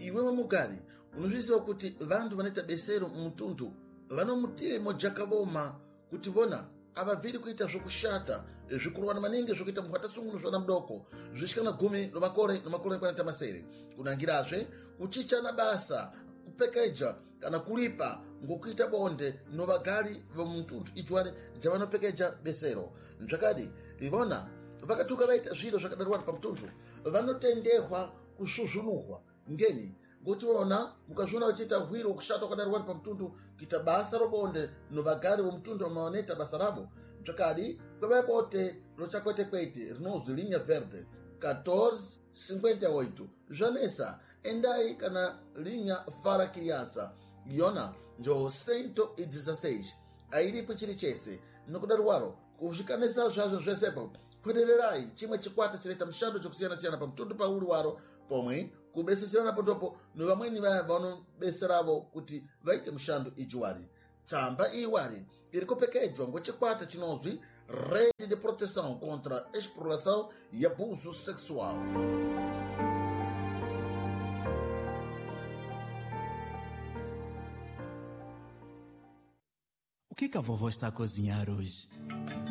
iwe mamugari unozviziva kuti vantu vanoita besero mumutuntu vanomutire mojakavoma kuti vona avabviri kuita zvokushata zvikurwana maningi zvokuita munhu atasungunwa zvana mudoko zvisvika na 10 nomakore ekwanata masere kunangirazve kuchichana basa kupekeja kana kulipa ngokuita bonde novagari vomutuntu ichwari javanopekeja besero zvakadi ivona vakatuka vaita zviro zvakadarwara pamutuntu vanotendehwa kusuzunurwa ngeni ngokuti vona mukazviona vachiita hwiro wokushata kwakadarwara pamutuntu kuita basa robonde novagari vomutuntu vamaoneta basa ravo zvakadi kwevaipote rochakwete rinonzi linha verde 1458 zvanesa endai kana linha fara criança yona njo 116 airipo chiri chese nokudarwaro kuzvikanisa zvazvo zvesepo kwedererai chimwe chikwata chinoita mushando chokusiyana-siyana pamutuntu pauri waro pomwe kubeserana pondopo novamweni vaya vanobeseravo kuti vaite mushando ichiwari tsamba iwari iri kupekedzwa ngochikwata chinonzwi rede de proteção contra exploração e abuso sexual. O que a vovó está a cozinhar hoje?